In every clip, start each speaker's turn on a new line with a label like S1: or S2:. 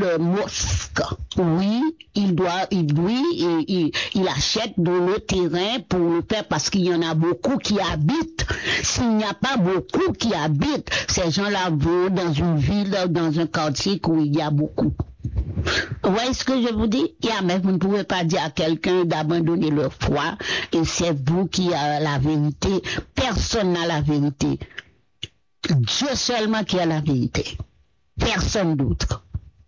S1: mosques. Oui, il achète le terrain pour le faire parce qu'il y en a beaucoup qui habitent. S'il n'y a pas beaucoup qui habitent, ces gens-là vont dans une ville, dans un quartier où il y a beaucoup. Vous voyez ce que je vous dis? Mais vous ne pouvez pas dire à quelqu'un d'abandonner leur foi et c'est vous qui avez la vérité. Personne n'a la vérité. Dieu seulement qui a la vérité. Personne d'autre.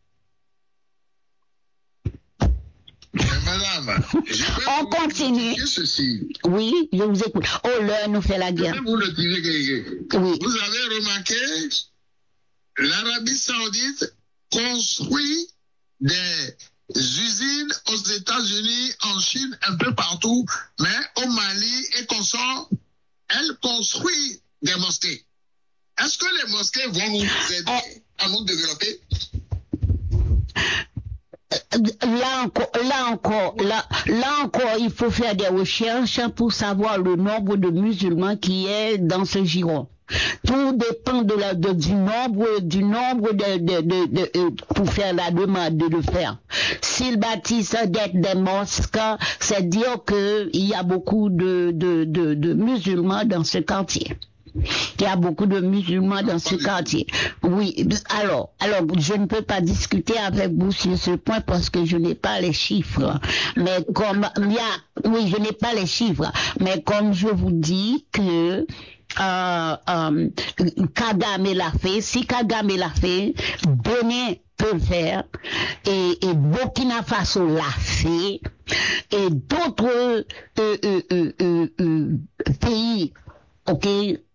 S2: Madame,
S1: on continue.
S2: Ceci.
S1: Oui, je vous écoute. Oh, l'heure nous fait la guerre.
S2: Vous le direz,
S1: oui.
S2: Vous avez remarqué, l'Arabie Saoudite construit des usines aux États-Unis, en Chine, un peu partout, mais au Mali et consort, elle construit des mosquées. Est-ce que les mosquées vont nous aider à nous développer?
S1: Là encore, il faut faire des recherches pour savoir le nombre de musulmans qui est dans ce giron. Tout dépend du nombre pour faire la demande de le faire. S'ils bâtissent des mosquées, c'est dire qu'il y a beaucoup de musulmans dans ce quartier. Il y a beaucoup de musulmans dans ce quartier. Oui, alors, je ne peux pas discuter avec vous sur ce point parce que je n'ai pas les chiffres. Mais je n'ai pas les chiffres. Mais comme je vous dis que Kagame l'a fait, si Kagame l'a fait, Bénin peut le faire, et Burkina Faso l'a fait, et d'autres pays,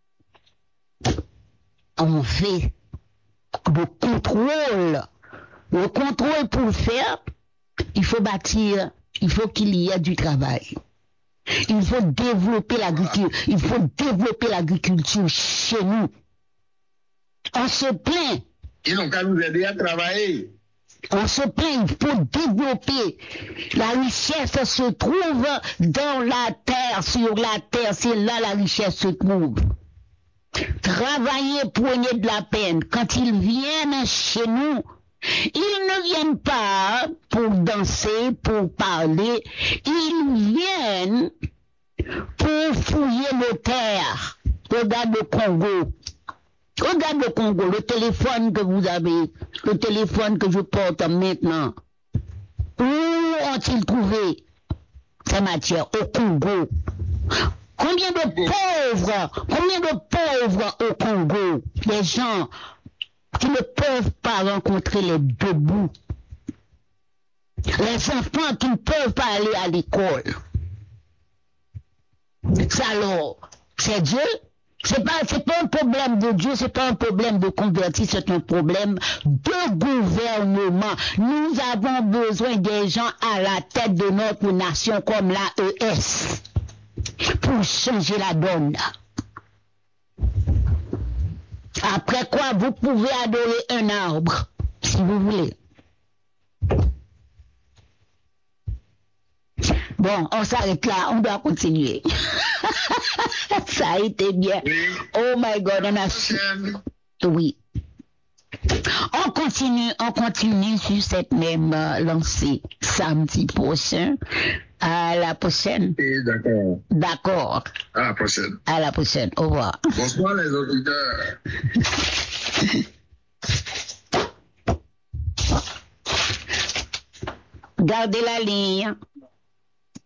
S1: on fait le contrôle pour le faire, il faut bâtir, il faut qu'il y ait du travail. Il faut développer l'agriculture. Il faut développer l'agriculture chez nous. On se plaint.
S2: Ils n'ont qu'à nous aider à travailler.
S1: On se plaint, il faut développer. La richesse se trouve dans la terre, sur la terre. C'est là la richesse se trouve. Travailler, prenez de la peine. Quand ils viennent chez nous, ils ne viennent pas pour danser, pour parler. Ils viennent pour fouiller nos terres. Regarde le Congo. Regarde le Congo, le téléphone que vous avez, le téléphone que je porte maintenant. Où ont-ils trouvé ces matières? Au Congo. Combien de pauvres au Congo, des gens qui ne peuvent pas rencontrer les deux bouts, les enfants qui ne peuvent pas aller à l'école. Alors, c'est Dieu? C'est pas un problème de Dieu, c'est pas un problème de converti, c'est un problème de gouvernement. Nous avons besoin des gens à la tête de notre nation comme l'AES pour changer la donne. Après quoi, vous pouvez adorer un arbre, si vous voulez. Bon, on s'arrête là, on doit continuer. Ça a été bien.
S2: Oui.
S1: Oh my God, on a... Oui. On continue sur cette même lancée samedi prochain. À la prochaine.
S2: D'accord.
S1: D'accord.
S2: À la prochaine.
S1: À la prochaine. Au revoir.
S2: Bonsoir les auditeurs.
S1: Gardez la ligne.